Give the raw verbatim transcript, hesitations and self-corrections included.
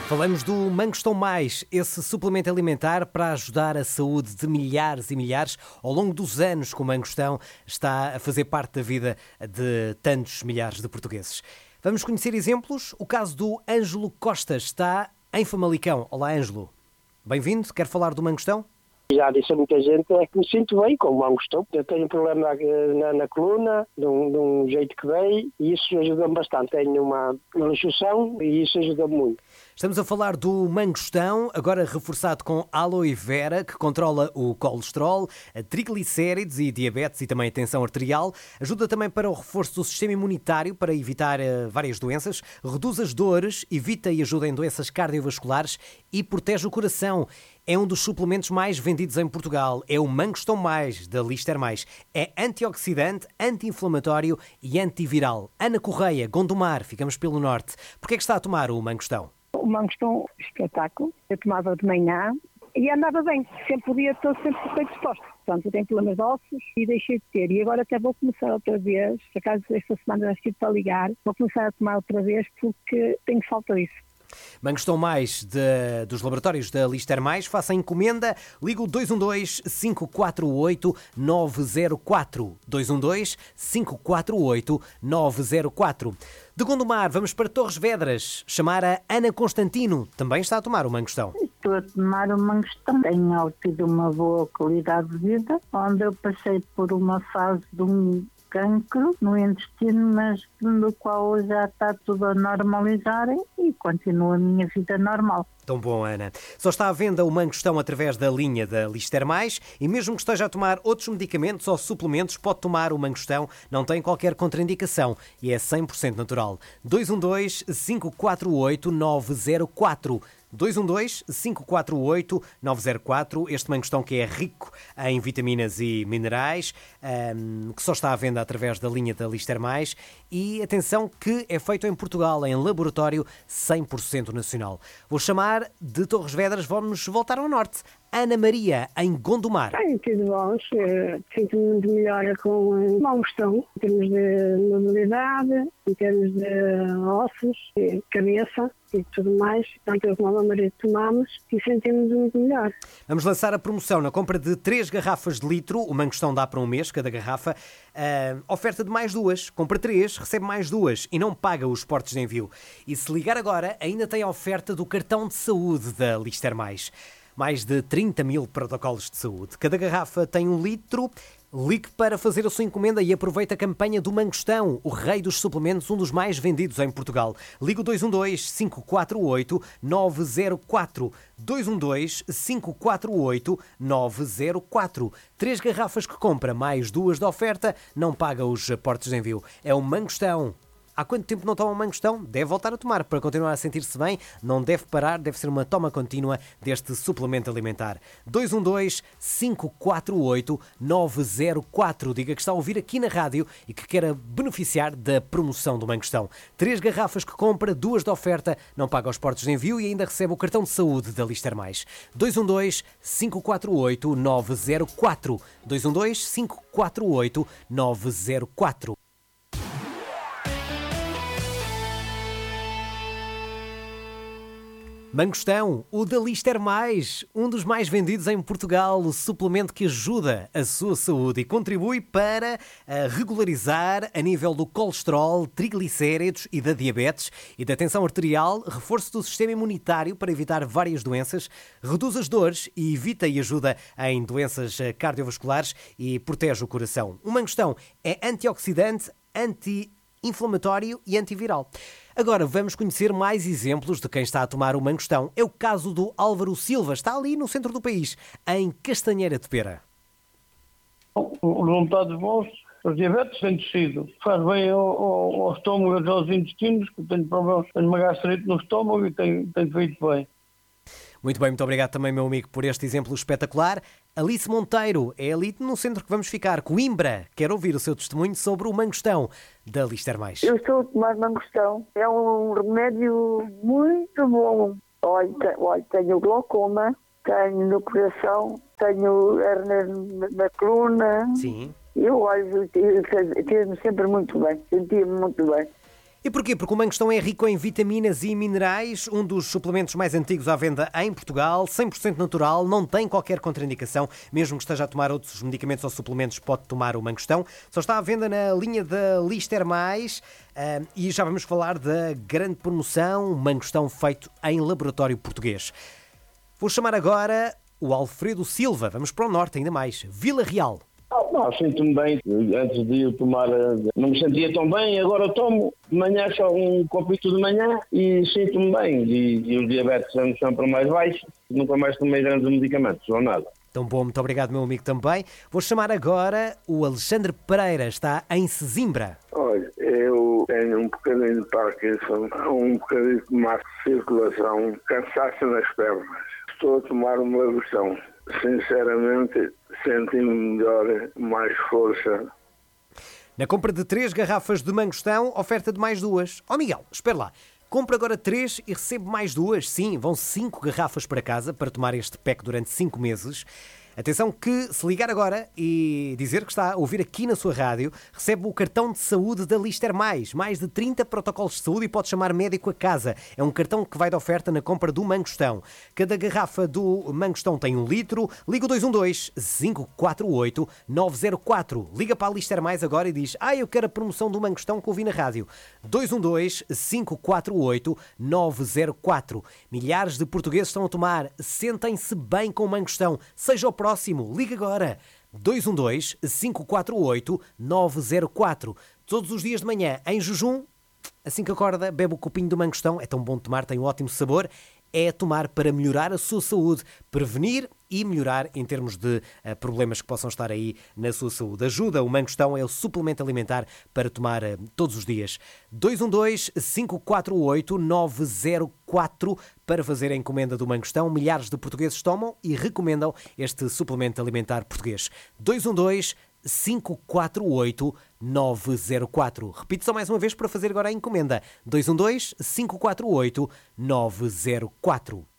Falamos do Mangostão Mais, esse suplemento alimentar para ajudar a saúde de milhares e milhares. Ao longo dos anos que o Mangostão está a fazer parte da vida de tantos milhares de portugueses. Vamos conhecer exemplos. O caso do Ângelo Costa está em Famalicão. Olá, Ângelo. Bem-vindo. Quer falar do Mangostão? Já disse a muita gente é que me sinto bem com o Mangostão. Eu tenho um problema na, na, na coluna, de um, de um jeito que dei, e isso ajuda-me bastante. Tenho uma, uma luxação e isso ajuda-me muito. Estamos a falar do Mangostão, agora reforçado com aloe vera, que controla o colesterol, a triglicéridos e diabetes e também a tensão arterial. Ajuda também para o reforço do sistema imunitário, para evitar uh, várias doenças. Reduz as dores, evita e ajuda em doenças cardiovasculares e protege o coração. É um dos suplementos mais vendidos em Portugal. É o Mangostão Mais, da Lister Mais. É antioxidante, anti-inflamatório e antiviral. Ana Correia, Gondomar, ficamos pelo norte. Porquê é que está a tomar o Mangostão? O Mangostão, espetáculo. Eu tomava de manhã e andava bem. Sempre o dia todo, sempre bem disposto. Portanto, eu tenho problemas de ossos e deixei de ter. E agora até vou começar outra vez. Por acaso, esta semana já estive para ligar. Vou começar a tomar outra vez porque tenho falta disso. Mangostão Mais de, dos laboratórios da Lister Mais. Faça a encomenda. Liga o dois um dois, cinco quatro oito, nove zero quatro. dois um dois, cinco quatro oito, nove zero quatro. De Gondomar, vamos para Torres Vedras. Chamar a Ana Constantino. Também está a tomar o Mangostão. Estou a tomar o Mangostão. Tenho obtido uma boa qualidade de vida, onde eu passei por uma fase de um cancro no intestino, mas do qual já está tudo a normalizar e continua a minha vida normal. Tão bom, Ana. Só está à venda o Mangostão através da linha da Lister Mais e mesmo que esteja a tomar outros medicamentos ou suplementos, pode tomar o Mangostão, não tem qualquer contraindicação e é cem por cento natural. dois um dois, cinco quatro oito, nove zero quatro. dois um dois, cinco quatro oito, nove zero quatro. Este Mangostão que é rico em vitaminas e minerais, um, que só está à venda através da linha da Lister Mais. E atenção que é feito em Portugal, em laboratório cem por cento nacional. Vou chamar de Torres Vedras, vamos voltar ao norte. Ana Maria, em Gondomar. Tenho tido bons, sinto-me muito melhor com o Mangostão, em termos de mobilidade, em termos de ossos, de cabeça e tudo mais. Tanto eu como a Maria tomamos e sentimos muito melhor. Vamos lançar a promoção na compra de três garrafas de litro. O Mangostão dá para um mês, cada garrafa. Uh, oferta de mais duas. Compra três, recebe mais duas e não paga os portos de envio. E se ligar agora, ainda tem a oferta do cartão de saúde da Lister Mais. Mais de trinta mil protocolos de saúde. Cada garrafa tem um litro. Ligue para fazer a sua encomenda e aproveite a campanha do Mangostão, o rei dos suplementos, um dos mais vendidos em Portugal. Ligue o dois um dois, cinco quatro oito, nove zero quatro. dois um dois, cinco quatro oito, nove zero quatro. Três garrafas que compra, mais duas da oferta, não paga os portos de envio. É o Mangostão. Há quanto tempo não toma um Mangostão? Deve voltar a tomar para continuar a sentir-se bem. Não deve parar, deve ser uma toma contínua deste suplemento alimentar. dois um dois, cinco quatro oito, nove zero quatro. Diga que está a ouvir aqui na rádio e que quer beneficiar da promoção do Mangostão. Três garrafas que compra, duas de oferta, não paga os portos de envio e ainda recebe o cartão de saúde da Lister Mais. dois um dois, cinco quatro oito, nove zero quatro. dois um dois, cinco quatro oito, nove zero quatro. Mangostão, o da Lister Mais, um dos mais vendidos em Portugal, o suplemento que ajuda a sua saúde e contribui para regularizar a nível do colesterol, triglicéridos e da diabetes e da tensão arterial, reforço do sistema imunitário para evitar várias doenças, reduz as dores e evita e ajuda em doenças cardiovasculares e protege o coração. O Mangostão é antioxidante, anti-inflamatório e antiviral. Agora vamos conhecer mais exemplos de quem está a tomar o Mangostão. É o caso do Álvaro Silva, está ali no centro do país, em Castanheira de Pera. O resultado bons, os diabetes têm descido. Faz bem ao, ao, ao estômago e aos intestinos, que tenho problemas, tenho uma gastrite no estômago e tenho, tenho feito bem. Muito bem, muito obrigado também, meu amigo, por este exemplo espetacular. Alice Monteiro é ali no centro que vamos ficar, Coimbra. Quero ouvir o seu testemunho sobre o Mangostão da Lister Mais. Eu estou a tomar Mangostão. É um remédio muito bom. Olha, olha, tenho glaucoma, tenho no coração, tenho hernia na coluna. Sim. Eu, olha, tive-me sempre muito bem, sentia-me muito bem. E porquê? Porque o mangostão é rico em vitaminas e minerais, um dos suplementos mais antigos à venda em Portugal, cem por cento natural, não tem qualquer contraindicação, mesmo que esteja a tomar outros medicamentos ou suplementos, pode tomar o mangostão. Só está à venda na linha da Lister Mais, uh, e já vamos falar da grande promoção, mangostão feito em laboratório português. Vou chamar agora o Alfredo Silva, vamos para o norte ainda mais, Vila Real. Não, sinto-me bem. Antes de eu tomar, não me sentia tão bem, agora tomo de manhã só um copito de manhã e sinto-me bem. E, e os diabetes são sempre mais baixos, nunca mais tomei grandes medicamentos, ou nada. Tão bom, muito obrigado, meu amigo, também. Vou chamar agora o Alexandre Pereira, está em Sesimbra. Olha, eu tenho um bocadinho de Parkinson, um bocadinho de má circulação, cansaço nas pernas. Estou a tomar uma versão. Sinceramente, senti-me melhor, mais força. Na compra de três garrafas de mangostão, oferta de mais duas. Ó Miguel, espera lá. Compra agora três e recebe mais duas. Sim, vão cinco garrafas para casa para tomar este pack durante cinco meses. Atenção que, se ligar agora e dizer que está a ouvir aqui na sua rádio, recebe o cartão de saúde da Lister Mais. Mais de trinta protocolos de saúde e pode chamar médico a casa. É um cartão que vai de oferta na compra do mangostão. Cada garrafa do mangostão tem um litro. Liga o dois um dois, cinco quatro oito, nove zero quatro. Liga para a Lister Mais agora e diz: ah, eu quero a promoção do mangostão que ouvi na rádio. dois um dois, cinco quatro oito, nove zero quatro. Milhares de portugueses estão a tomar. Sentem-se bem com o mangostão. Seja o próximo. Próximo, liga agora. dois um dois, cinco quatro oito, nove zero quatro. Todos os dias de manhã, em jejum, assim que acorda, bebe o copinho do mangostão. É tão bom tomar, tem um ótimo sabor. É tomar para melhorar a sua saúde, prevenir e melhorar em termos de uh, problemas que possam estar aí na sua saúde. Ajuda, o mangostão é o suplemento alimentar para tomar uh, todos os dias. dois um dois, cinco quatro oito, nove zero quatro para fazer a encomenda do mangostão. Milhares de portugueses tomam e recomendam este suplemento alimentar português. dois um dois, cinco quatro oito, nove zero quatro. Repito só mais uma vez para fazer agora a encomenda. dois um dois, cinco quatro oito, nove zero quatro.